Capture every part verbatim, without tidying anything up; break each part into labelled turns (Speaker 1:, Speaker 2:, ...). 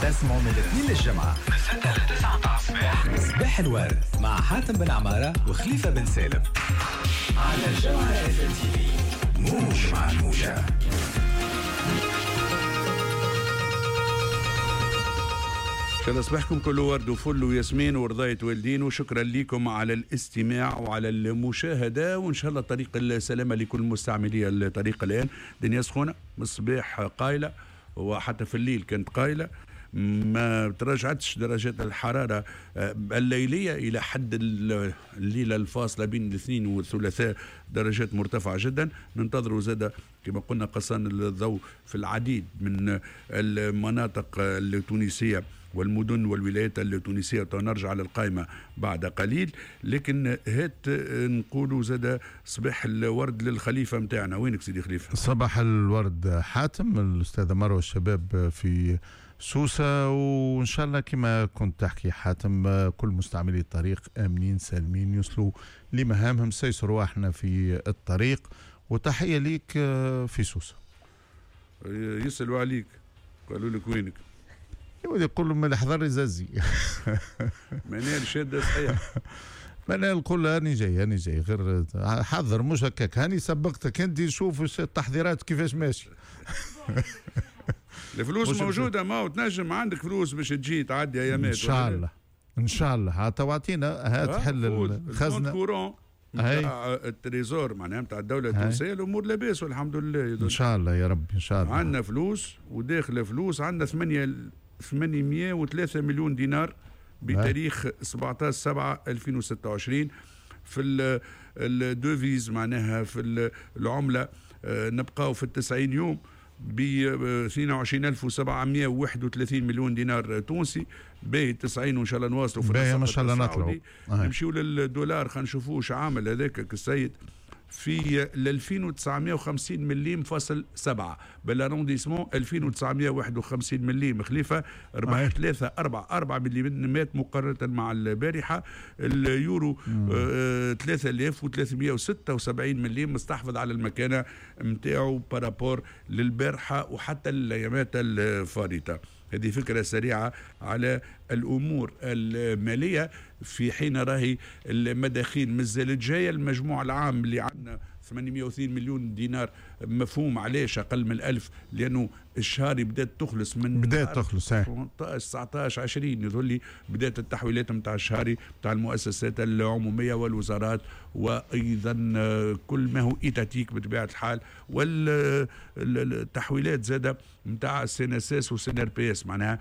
Speaker 1: تسمعوا من الاثنين للجمعة من ستة ل تسعة الصباح. صباح الورد مع حاتم بن عمارة وخليفة بن سالم على الجمعة اف ام تي في. موج مع الموجة.
Speaker 2: شكرا صباحكم كله ورد وفل وياسمين ورضاية والدين، وشكرا لكم على الاستماع وعلى المشاهدة، وإن شاء الله طريق السلامة لكل مستعملي الطريق. الآن دنيا سخونة من الصباح قايلة، وحتى في الليل كانت قايلة، ما تراجعتش درجات الحرارة الليلية إلى حد الليلة الفاصلة بين الاثنين والثلاثاء درجات مرتفعة جدا. ننتظروا زادة كما قلنا قصان الضوء في العديد من المناطق التونسية والمدن والولايات التونسية، ونرجع للقائمة بعد قليل. لكن هات نقولوا زاد صباح الورد للخليفة متاعنا. وينك سيدي خليفة؟
Speaker 3: صباح الورد حاتم، الأستاذة مروة الشباب في سوسة، وإن شاء الله كما كنت تحكي حاتم كل مستعملي الطريق آمنين سالمين يوصلوا لمهامهم، سيسروا احنا في الطريق. وتحية ليك في سوسة.
Speaker 2: يسألوا عليك قالوا لك وينك؟
Speaker 3: يقول لهم من الحضر زازي.
Speaker 2: معناها الشادة صحيح.
Speaker 3: معناها نقول هاني جاي هاني جاي غير حضر، مش هكاك هاني سبقتك انت، نشوف التحضيرات كيفاش ماشي.
Speaker 2: الفلوس موجودة، ما تنجم عندك فلوس باش تجي تعدي ايامات
Speaker 3: ان شاء الله ان شاء الله. هات وعطينا هات حل الخزنة
Speaker 2: كورون نتاع التريزور معناها نتاع الدولة التونسية، الامور لاباس والحمد لله.
Speaker 3: ان شاء الله يا رب ان شاء الله.
Speaker 2: عندنا فلوس وداخل فلوس، عندنا ثمانية ثمانمائة وثلاثة مليون دينار بتاريخ سبعة عشر سبعة ألفين وستة وعشرين في الدوفيز معناها في العملة. نبقاو في التسعين يوم ب اثنين وعشرين ألف وسبعمائة وواحد وثلاثين مليون دينار تونسي. باهي تسعين وان شاء الله نواصلوا في
Speaker 3: ما شاء الله نطلعوا.
Speaker 2: نمشيو للدولار، خلينا نشوفوا واش عامل هذاك السيد في ال ألفين وتسعمائة وخمسين مليم فاصل سبعة بالارونديسمون ألفين وتسعمائة وواحد وخمسين مليم. خليفة ربح ثلاثة أربعة أربعة مليمات مقارنة مع البارحة. اليورو آه ثلاثة آلاف وثلاثمائة وستة وسبعين مليم، مستحفظ على المكانة متاعه بارابور للبارحة وحتى الأيامات الفارطة. هذه فكرة سريعة على الأمور المالية، في حين راهي المداخيل مازالت جاية. المجموع العام اللي عندنا ثمانمائة واثنين مليون دينار، مفهوم علاش أقل من ألف، لأنه الشهري بدأت تخلص من
Speaker 3: بدأت تخلص
Speaker 2: ثمانية عشر تسعة عشر عشرين يظل لي بدأت التحويلات متاع الشهري متاع المؤسسات العمومية والوزارات، وأيضا كل ما هو إيتاتيك بطبيعة الحال، والتحويلات زادة متاع السيناساس والسينار بي اس معناها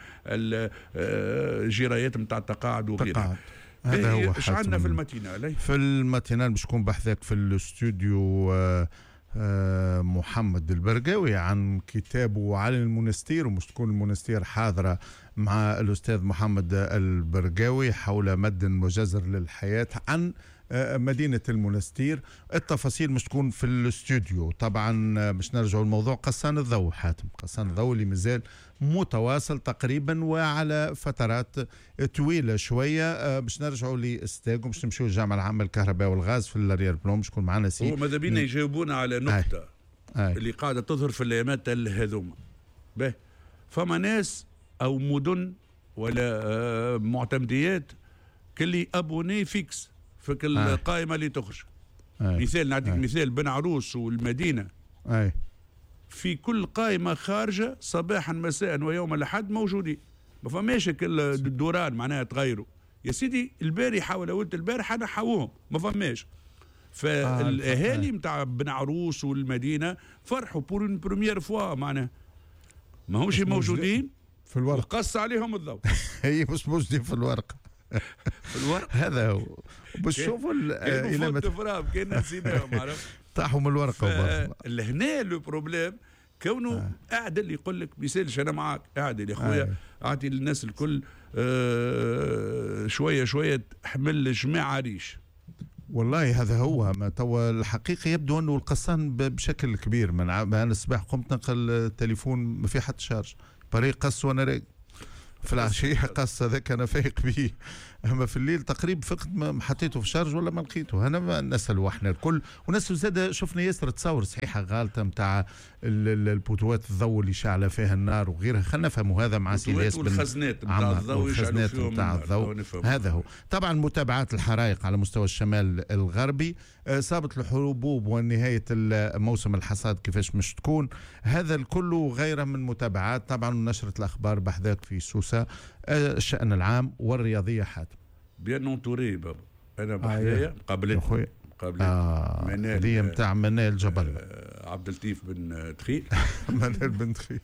Speaker 2: الجرايات متاع التقاعد وغيرها.
Speaker 3: هذا هو
Speaker 2: ايش عندنا في الماتينال؟
Speaker 3: في الماتينال باش تكون بحثك في الاستوديو آه آه محمد البرقاوي عن كتابه على المونستير، ومش تكون المونستير حاضرة مع الأستاذ محمد البرقاوي حول مد وجزر للحياة عن آه مدينة المونستير. التفاصيل مش تكون في الاستوديو طبعا. آه مش نرجعوا الموضوع قصان الضوء حاتم، قصان الضوء اللي مازال متواصل تقريبا وعلى فترات طويله شويه. آه باش نرجعوا لاستاغ وباش نمشيو للجامعه العامه للكهرباء والغاز في الريال بلوم. باش يكون معنا سي
Speaker 2: هو ماذا بينا يجاوبونا على نقطه
Speaker 3: آي. آي.
Speaker 2: اللي قاعده تظهر في الايامات هذوما. به فما ناس او مدن ولا آه معتمديات كلي ابوني فيكس في كل آي. قائمه اللي تخرج. آي. مثال نعطيك مثال بن عروس والمدينه.
Speaker 3: اي
Speaker 2: في كل قائمة خارجة صباحا مساء ويوم الأحد موجودين، ما فماش كل الدوران معناها تغيروا. يا سيدي البارحة ولا ولد البارحة نحوهم ما فماش. فالأهالي متاع بن عروس والمدينة فرحوا بور اون بروميير فوا معناها ما همش موجودين
Speaker 3: في الورق،
Speaker 2: وقص عليهم الضوء.
Speaker 3: هي مش موجودين في الورقة.
Speaker 2: في الورق
Speaker 3: هذا هو. باش تشوفوا
Speaker 2: الى متى فراب كان نسيناهم عرفت
Speaker 3: طاحوا من الورقة.
Speaker 2: لهنا لو بروبليم كونه آه. قاعد اللي يقول لك بيسالش انا معاك قاعد يا خويا آه. اعطي للناس الكل آه شويه شويه حمل جماعه ريش.
Speaker 3: والله هذا هو ما توا الحقيقه يبدو انه القصان بشكل كبير. من انا الصباح قمت نقل التليفون ما في حتى شارج، بريق قص وانا راقد. في العشيه قص هذاك انا فايق به، اما في الليل تقريبا فقط ما حطيته في شارج ولا ما لقيته. انا ما نسالوا احنا الكل، وناس زاد شفنا ياسر تصور صحيحه غالطه نتاع البوتوات الضوء اللي شاعله فيها النار وغيرها. خلينا نفهموا هذا مع سيلياس بن
Speaker 2: والخزنات نتاع الضوء،
Speaker 3: والخزنات نتاع الضوء. هذا هو طبعا متابعات الحرائق على مستوى الشمال الغربي، صابت الحبوب ونهايه موسم الحصاد كيفاش مش تكون، هذا الكل وغيره من متابعات. طبعا نشره الاخبار بحذاك في سوسه، الشأن العام والرياضيه حاتم.
Speaker 2: بيان اونتوري بابا، انا بحذايا قابلت قابلت
Speaker 3: آه منال، هذه نتاع منال جبل
Speaker 2: آه عبد اللطيف بن تخيل
Speaker 3: منال بن تخيل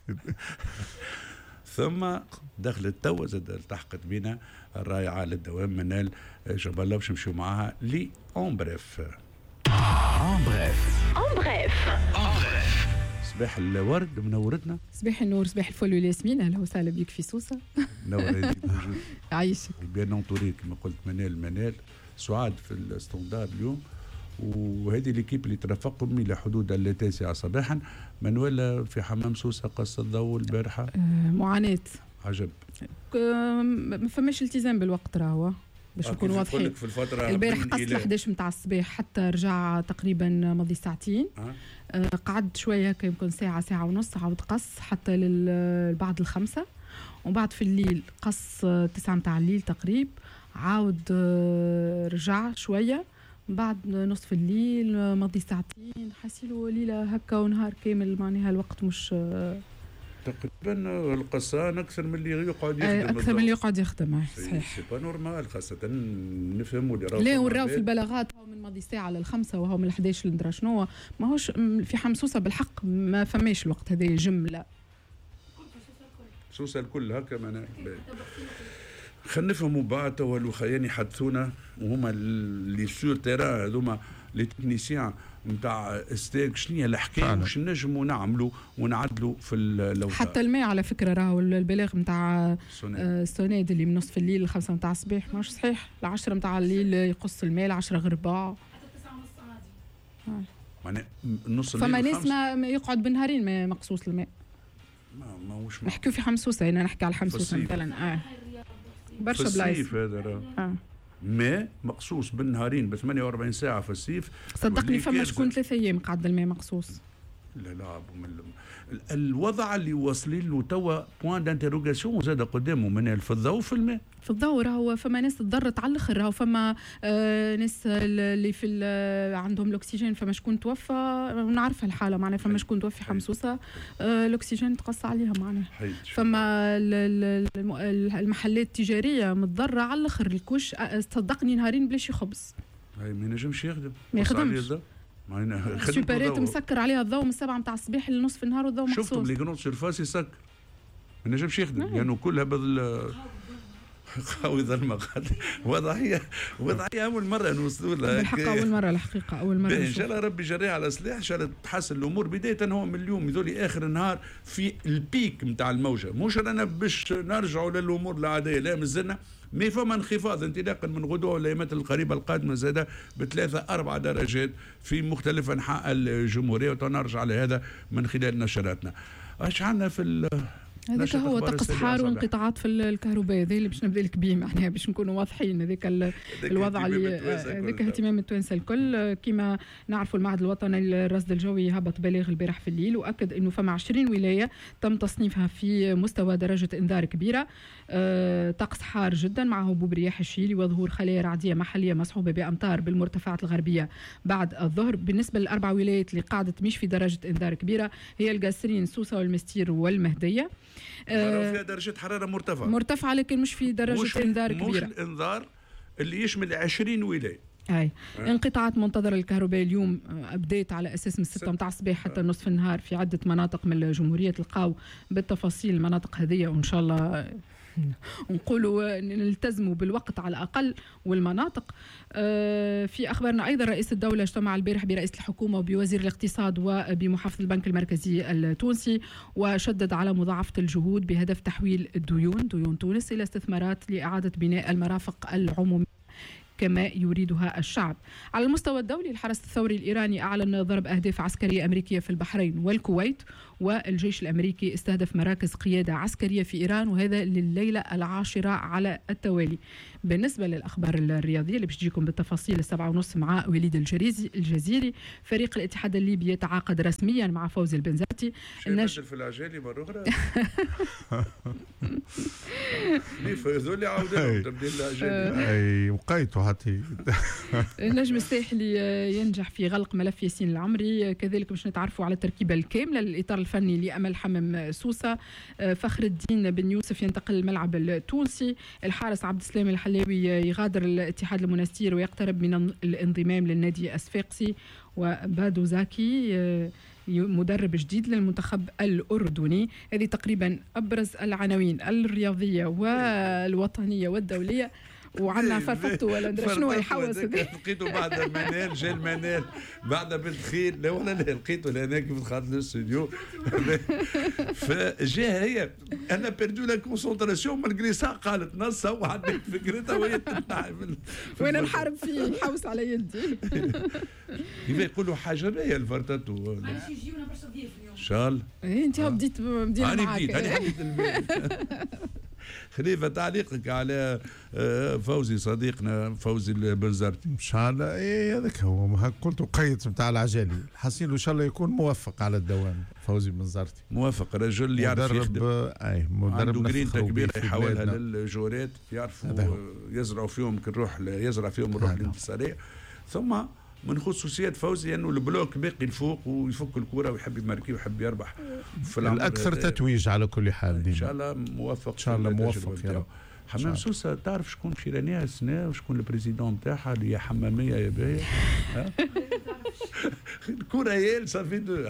Speaker 2: ثم دخلت توا زاد التحقت بنا الرائعه للدوام منال جبل باش نمشيو معاها لي اون بريف.
Speaker 1: اون بريف
Speaker 4: اون بريف
Speaker 1: اون بريف
Speaker 2: صباح الورد منورتنا.
Speaker 5: صباح النور، صباح الفل والياسمين، اهلا وسهلا بك في سوسه.
Speaker 2: نور هذيك موجود
Speaker 5: عايشك.
Speaker 2: بيان اونتوري كما قلت منال منال سعاد في الستاندار اليوم، وهذه ليكيب اللي ترافقهم الى حدود التاسعه صباحا. منوال في حمام سوسه قص الضوء البارحه
Speaker 5: آه معاناه
Speaker 2: عجب،
Speaker 5: ما فماش التزام بالوقت راهو باش نكون واضحين.
Speaker 2: في الفتره
Speaker 5: البارح قص ل إحدى عشر متاع الصباح حتى رجع تقريبا ماضي ساعتين. أه؟ آه قعد شويه هكا يمكن ساعه ساعه ونص، عاود قص حتى لبعد الخمسه، ومن بعد في الليل قص تسعة متاع الليل تقريبا، عاود آه رجع شويه بعد نصف الليل ماضي ساعتين. حاسيلو ليله هكا ونهار كامل، معناها الوقت مش آه
Speaker 2: تقريبا القصان اكثر من اللي يقعد يخدم،
Speaker 5: اكثر من اللي يقعد يخدم. صحيح
Speaker 2: سي با نورمال، خاصه نفهموا اللي راهو
Speaker 5: لا وراو في البلاغات هو من ماضي ساعه للخمسه وهو من الحداش إحدى عشر لندرا شنو. ماهوش في حمسوسه بالحق ما فماش الوقت هذا جمله
Speaker 2: سوسه الكل هكا معناها. خلينا نفهموا بعض توا الوخيان يحدثونا، وهما اللي سور تيران هذوما لي تكنيسيان نتاع استاك شنو هي الحكايه واش نجموا نعملوا ونعدلوا في اللوطه.
Speaker 5: حتى الماء على فكره راهو البلاغ نتاع السوناد اللي من نصف الليل لخمسة نتاع الصباح ماهوش صحيح، العشرة نتاع الليل يقص الماء، العشرة غرباء
Speaker 4: حتى تسعة ونص عادي.
Speaker 2: معناها نص الليل.
Speaker 5: فما ناس ما يقعد بالنهارين ما مقصوص الماء.
Speaker 2: ما ماهوش
Speaker 5: نحكيو في حمسوسه، انا نحكي على حمسوسه مثلا. اه برشا بلايص
Speaker 2: الصيف هذا راه آه. ما مقصوص بالنهارين ب ثمانية وأربعين ساعه في الصيف.
Speaker 5: صدقني فما شكون ثلاثة ايام قعد الماء مقصوص.
Speaker 2: لا لا الوضع اللي واصلين له توا بوان دانتيروغاسيون زاد قدامه من في الضوء في الماء.
Speaker 5: في الضوء راهو فما ناس تضرت على الاخر، راهو فما آه ناس اللي في عندهم الاكسجين، فما شكون توفى ونعرفها الحاله معناها، فما شكون توفي حمسوسه آه الاكسجين تقص عليها معناها. فما المحلات التجاريه متضرره على الاخر، الكوش صدقني نهارين بلاش خبز.
Speaker 2: هاي ما ينجمش يخدم،
Speaker 5: ما يخدمش. السوبرات مسكر عليها الضوء من السبعة متاع الصباح لنصف النهار والضوء مخصوص.
Speaker 2: شفتوا بلي كنوت سيرفاس يسكر ما نجمش يخدم لانه يعني كلها بدل قوي ظلمه. وضعيه وضعيه اول مره نوصلوا لها
Speaker 5: بالحق، اول مره الحقيقه اول مره
Speaker 2: ان شاء الله ربي يجريها على سلاح، ان شاء الله تحسن الامور. بدايه هو من اليوم يذولي اخر النهار في البيك نتاع الموجه، مش انا باش نرجعوا للامور العاديه، لا مازلنا مي فما انخفاض انطلاقا من غدوه والايامات القريبه القادمه زاد بثلاثه اربع درجات في مختلف انحاء الجمهوريه، وتنرجع على هذا من خلال نشراتنا. ايش عندنا في
Speaker 5: هذاك هو طقس حار وانقطاعات في الكهرباء، هذا اللي باش نبدا لك به معناها باش نكونوا واضحين. هذاك الوضع اللي هذاك اهتمام التوانسه الكل. كما نعرفوا المعهد الوطني للرصد الجوي هبط بلاغ البارح في الليل واكد انه فما عشرين ولايه تم تصنيفها في مستوى درجه انذار كبيره. أه طقس حار جدا مع هبوب رياح الشيلي وظهور خلايا رعديه محليه مصحوبه بامطار بالمرتفعات الغربيه بعد الظهر. بالنسبه للاربع ولايات اللي قاعدت مش في درجه انذار كبيره هي القاسرين، سوسه والمستير والمهديه.
Speaker 2: آه فيها درجة حرارة مرتفعة
Speaker 5: مرتفعة لكن مش في درجة مش انذار كبيرة،
Speaker 2: مش الانذار اللي يشمل عشرين ولاية.
Speaker 5: هاي آه. انقطاعات منتظرة للكهرباء اليوم أبديت على أساس من ستة متاع الصباح حتى نصف النهار في عدة مناطق من الجمهورية. تلقاو بالتفاصيل المناطق هذه وإن شاء الله نقولوا نلتزموا بالوقت على الأقل والمناطق. آه في أخبارنا أيضا رئيس الدولة اجتمع البارح برئيس الحكومة وبوزير الاقتصاد وبمحافظ البنك المركزي التونسي، وشدد على مضاعفة الجهود بهدف تحويل الديون ديون تونس إلى استثمارات لإعادة بناء المرافق العمومية كما يريدها الشعب. على المستوى الدولي الحرس الثوري الإيراني أعلن ضرب أهداف عسكرية أمريكية في البحرين والكويت، والجيش الأمريكي استهدف مراكز قيادة عسكرية في إيران، وهذا لليلة العاشرة على التوالي. بالنسبة للأخبار الرياضية اللي باش تجيكم بالتفاصيل السبعة ونص مع وليد الجريزي الجزيري، فريق الاتحاد الليبي يتعاقد رسميا مع فوزي البنزرتي.
Speaker 2: النش في العجالي مرة أخرى ليف هذول عاودوا تبديل العجالي
Speaker 3: أي وقيتوا حتى
Speaker 5: النجم الساحلي ينجح في غلق ملف ياسين العمري. كذلك باش نتعرفوا على التركيبة الكاملة للإطار الفني لأمل حمم سوسة. فخر الدين بن يوسف ينتقل الملعب التونسي. الحارس عبد السلام الحلاوي يغادر الاتحاد المنستير ويقترب من الانضمام للنادي الصفاقسي. وبادو زاكي مدرب جديد للمنتخب الأردني. هذه تقريبا أبرز العناوين الرياضية والوطنية والدولية. وعنا فرفتوا ولا ندري شنو يحوس
Speaker 2: لقيته بعد منال جا المنال بعد بالدخيل لا ولا لا لقيته هناك في دخلت للاستوديو فجا هي انا بيردو لا كونسونطراسيون مالغري سا قالت نصها وعندك فكرتها وهي تتنعم
Speaker 5: وين نحارب فيه يحوس على يدي
Speaker 2: كيف يقولوا حاجه باهيه الفرتاتو
Speaker 4: معليش يجيونا برشا ضيوف اليوم
Speaker 2: ان شاء الله.
Speaker 5: انت بديت بدينا معاك
Speaker 2: انا بديت خليفة تعليقك على فوزي صديقنا فوزي البنزرتي.
Speaker 3: ان شاء الله ايه هذاك هو قلت قيد نتاع العجالي حسين ان شاء الله يكون موفق على الدوام. فوزي البنزرتي
Speaker 2: موفق رجل يعرف يخدم
Speaker 3: اي مدرب
Speaker 2: عنده جرينتا كبيره يحولها للجورات يعرفوا يزرعوا فيهم كنروح يزرع فيهم الروح الانتصاريه. ثم من خصوصيات فوزي انه البلوك باقي الفوق ويفك الكره ويحب يماركي ويحب يربح
Speaker 3: في الاكثر تتويج على كل حال.
Speaker 2: ان شاء الله موفق
Speaker 3: ان شاء الله موفق يا رب.
Speaker 2: حمام سوسه تعرف شكون خيرانيها السنه وشكون البريزيدون نتاعها اللي هي حماميه يا باهي الكره هي صافي دو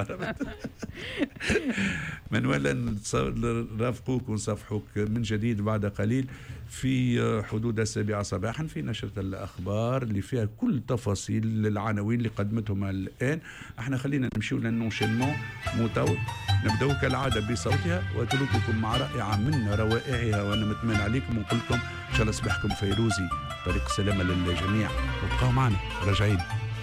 Speaker 2: من ولا نرافقوك ونصافحوك من جديد بعد قليل في حدود السابعة صباحا في نشرة الأخبار اللي فيها كل تفاصيل العناوين اللي قدمتهم الآن. احنا خلينا نمشيو للنونشينمون موتور نبدأ كالعادة بصوتها وتلوككم مع رائعة من روائعها وأنا متمنى عليكم ونقول لكم إن شاء الله صباحكم فيروزي طريق السلامة للجميع وابقوا معنا راجعين.